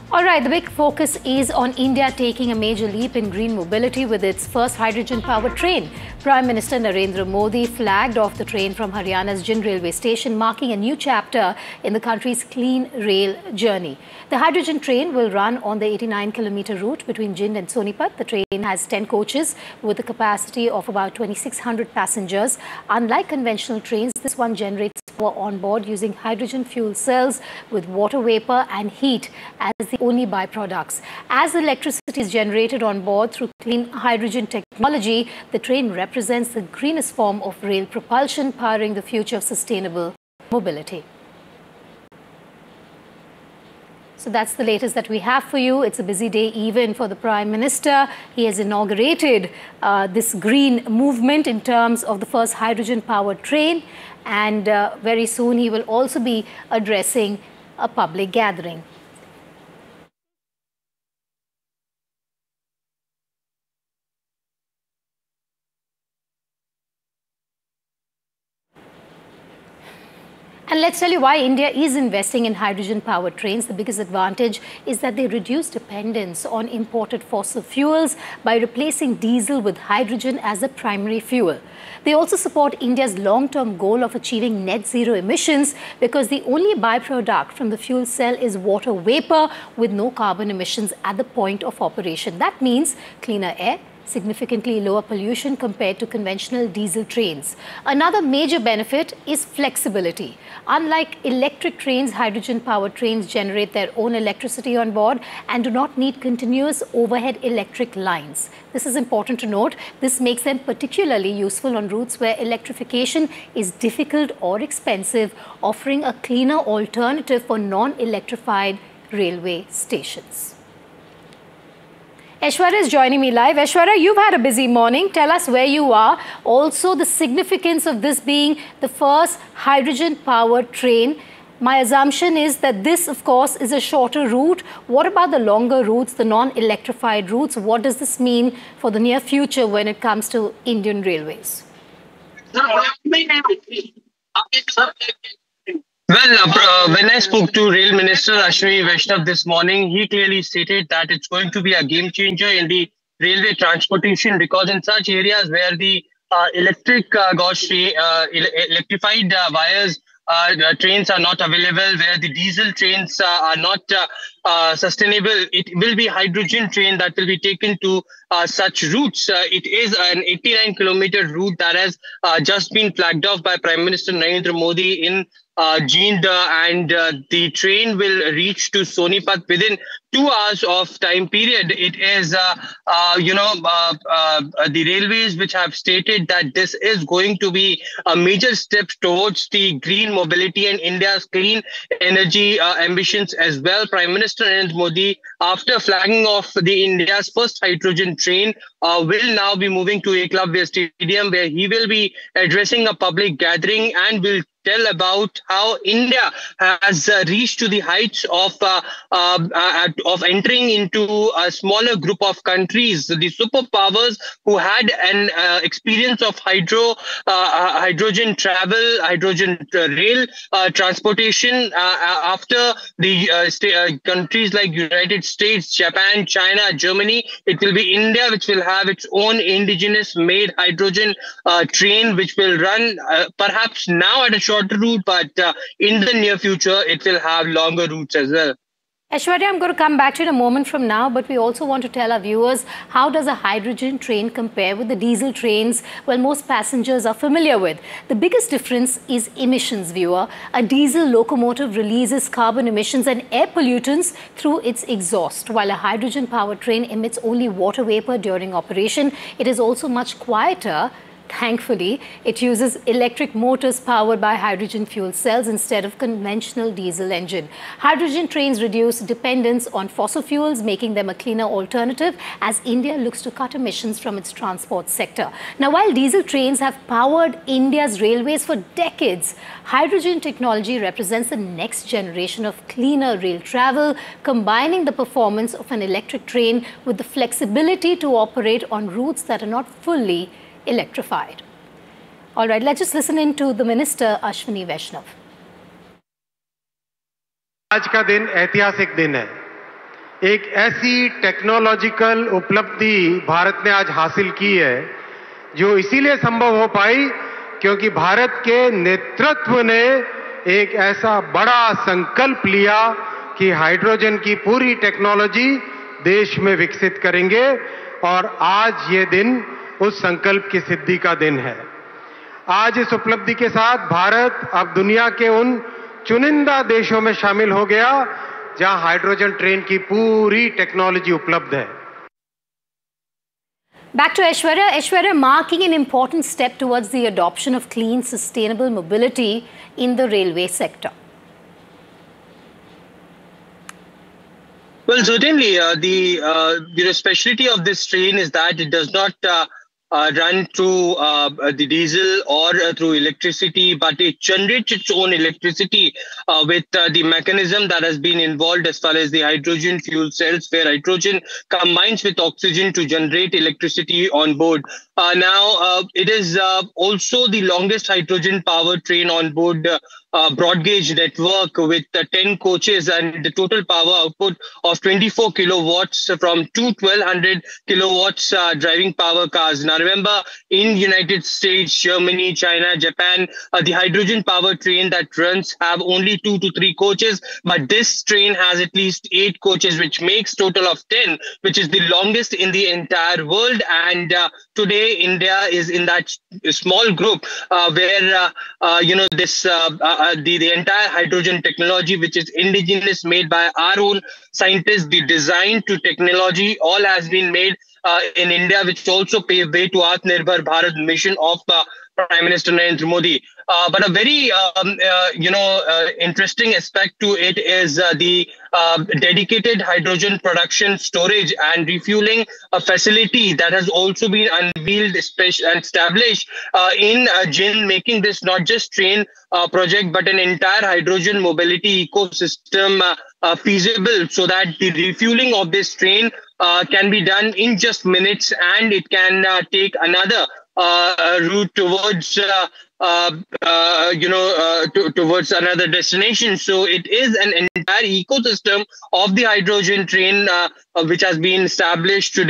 All right, the big focus is on India taking a major leap in green mobility with its first hydrogen-powered train. Prime Minister Narendra Modi flagged off the train from Haryana's Jind railway station, marking a new chapter in the country's clean rail journey. The hydrogen train will run on the 89-kilometer route between Jind and Sonipat. The train has 10 coaches with a capacity of about 2,600 passengers. Unlike conventional trains, this one generates power on board using hydrogen fuel cells with water vapor and heat as the only byproducts. As electricity is generated on board through clean hydrogen technology, the train represents the greenest form of rail propulsion, powering the future of sustainable mobility. So that's the latest that we have for you. It's a busy day even for the Prime Minister. He has inaugurated this green movement in terms of the first hydrogen-powered train. And very soon he will also be addressing a public gathering. And let's tell you why India is investing in hydrogen-powered trains. The biggest advantage is that they reduce dependence on imported fossil fuels by replacing diesel with hydrogen as the primary fuel. They also support India's long-term goal of achieving net zero emissions because the only byproduct from the fuel cell is water vapor with no carbon emissions at the point of operation. That means cleaner air, significantly lower pollution compared to conventional diesel trains. Another major benefit is flexibility. Unlike electric trains, hydrogen-powered trains generate their own electricity on board and do not need continuous overhead electric lines. This is important to note. This makes them particularly useful on routes where electrification is difficult or expensive, offering a cleaner alternative for non-electrified railway stations. Aishwarya is joining me live. Aishwarya, you've had a busy morning. Tell us where you are. Also, the significance of this being the first hydrogen-powered train. My assumption is that this, of course, is a shorter route. What about the longer routes, the non-electrified routes? What does this mean for the near future when it comes to Indian railways? Well, when I spoke to Rail Minister Ashwini Vaishnav this morning, he clearly stated that it's going to be a game changer in the railway transportation because in such areas where the electrified wires trains are not available, where the diesel trains are not sustainable, it will be hydrogen train that will be taken to such routes. It is an 89-kilometer route that has just been flagged off by Prime Minister Narendra Modi in Jind, and the train will reach to Sonipat within 2 hours of time period. It is, the railways which have stated that this is going to be a major step towards the green mobility and India's clean energy ambitions as well. Prime Minister Narendra Modi, after flagging off the India's first hydrogen train, will now be moving to Eklavya Stadium, where he will be addressing a public gathering and will tell about how India has reached to the heights of entering into a smaller group of countries, the superpowers who had an experience of hydrogen travel, hydrogen rail transportation after the countries like United States, Japan, China, Germany. It will be India which will have its own indigenous made hydrogen train, which will run perhaps now at a shorter route, but in the near future, it will have longer routes as well. Aishwarya, I'm going to come back to you in a moment from now, but we also want to tell our viewers, how does a hydrogen train compare with the diesel trains, well, most passengers are familiar with? The biggest difference is emissions, viewer. A diesel locomotive releases carbon emissions and air pollutants through its exhaust, while a hydrogen-powered train emits only water vapor during operation. It is also much quieter. Thankfully, it uses electric motors powered by hydrogen fuel cells instead of conventional diesel engine. Hydrogen trains reduce dependence on fossil fuels, making them a cleaner alternative as India looks to cut emissions from its transport sector. Now, while diesel trains have powered India's railways for decades, hydrogen technology represents the next generation of cleaner rail travel, combining the performance of an electric train with the flexibility to operate on routes that are not fully electrified. All right, let's just listen in to the Minister Ashwini Vaishnav. आज का दिन ऐतिहासिक दिन है एक ऐसी technological उपलब्धि भारत ने आज हासिल की है जो इसीलिए संभव हो पाई क्योंकि भारत के नेतृत्व ने एक ऐसा बड़ा संकल्प लिया कि हाइड्रोजन की पूरी टेक्नोलॉजी देश में विकसित करेंगे और आज ये दिन उस संकल्प की सिद्धि का दिन है। आज इस उपलब्धि के साथ भारत अब दुनिया के उन चुनिंदा देशों में शामिल हो गया जहां हाइड्रोजन ट्रेन की पूरी टेक्नोलॉजी उपलब्ध है। Back to Aishwarya. Aishwarya, marking an important step towards the adoption of clean, sustainable mobility in the railway sector. Well, certainly, the specialty of this train is that it does not run through the diesel or through electricity, but it generates its own electricity with the mechanism that has been involved as far as the hydrogen fuel cells, where hydrogen combines with oxygen to generate electricity on board. Now, it is also the longest hydrogen powered train on board broad gauge network with 10 coaches and the total power output of 24 kilowatts from two 1200 kilowatts driving power cars. Now remember, in United States, Germany, China, Japan, the hydrogen powered train that runs have only 2 to 3 coaches, but this train has at least 8 coaches, which makes total of 10, which is the longest in the entire world. And today India is in that small group where this the entire hydrogen technology, which is indigenous, made by our own scientists, the design to technology, all has been made in India, which also paved way to Atmanirbhar Bharat mission of Prime Minister Narendra Modi. But a very interesting aspect to it is the dedicated hydrogen production, storage, and refueling facility that has also been unveiled and established in Jin, making this not just train project but an entire hydrogen mobility ecosystem feasible, so that the refueling of this train can be done in just minutes, and it can take another route towards towards another destination. So it is an entire ecosystem of the hydrogen train which has been established today.